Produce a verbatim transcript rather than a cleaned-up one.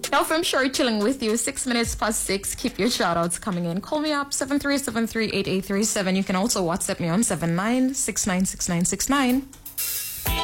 Now, if I'm sure chilling with you, six minutes past six. Keep your shout outs coming in. Call me up seven three seven three eight eight three seven. You can also WhatsApp me on seven nine six nine six nine six nine.